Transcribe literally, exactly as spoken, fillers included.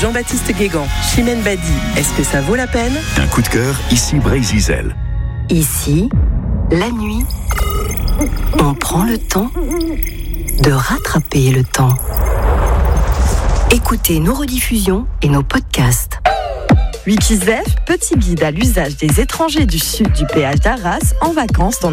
Jean-Baptiste Guégan, Chimène Badi, est-ce que ça vaut la peine ? Un coup de cœur, ici Brésil. Ici, la nuit, on prend le temps de rattraper le temps. Écoutez nos rediffusions et nos podcasts. Wikizef, petit guide à l'usage des étrangers du sud du péage d'Arras en vacances dans